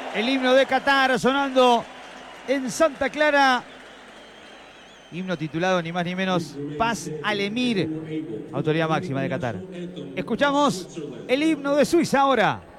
El himno de Qatar sonando en Santa Clara. Himno titulado ni más ni menos Paz al Emir, autoridad máxima de Qatar. Escuchamos el himno de Suiza ahora.